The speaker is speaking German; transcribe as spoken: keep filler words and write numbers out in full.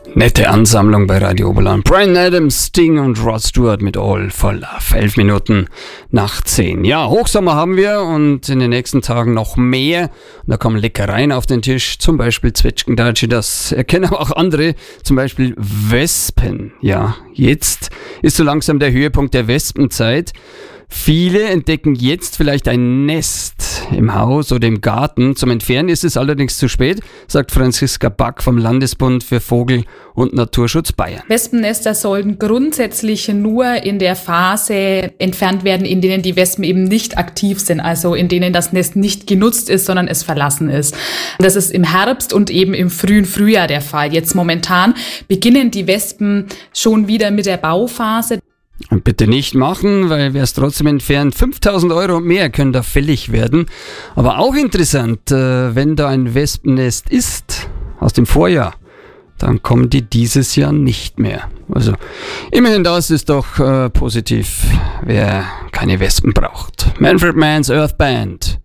Nette Ansammlung bei Radio Oberland. Bryan Adams, Sting und Rod Stewart mit All for Love. Elf Minuten nach zehn. Ja, Hochsommer haben wir und in den nächsten Tagen noch mehr. Und da kommen Leckereien auf den Tisch, zum Beispiel Zwetschgendatschi, das erkennen aber auch andere, zum Beispiel Wespen. Ja, jetzt ist so langsam der Höhepunkt der Wespenzeit. Viele entdecken jetzt vielleicht ein Nest im Haus oder im Garten. Zum Entfernen ist es allerdings zu spät, sagt Franziska Back vom Landesbund für Vogel- und Naturschutz Bayern. Wespennester sollten grundsätzlich nur in der Phase entfernt werden, in denen die Wespen eben nicht aktiv sind, also in denen das Nest nicht genutzt ist, sondern es verlassen ist. Das ist im Herbst und eben im frühen Frühjahr der Fall. Jetzt momentan beginnen die Wespen schon wieder mit der Bauphase. Und bitte nicht machen, weil wer es trotzdem entfernt, fünftausend Euro und mehr können da fällig werden. Aber auch interessant, äh, wenn da ein Wespennest ist aus dem Vorjahr, dann kommen die dieses Jahr nicht mehr. Also immerhin das ist doch äh, positiv, wer keine Wespen braucht. Manfred Mann's Earth Band.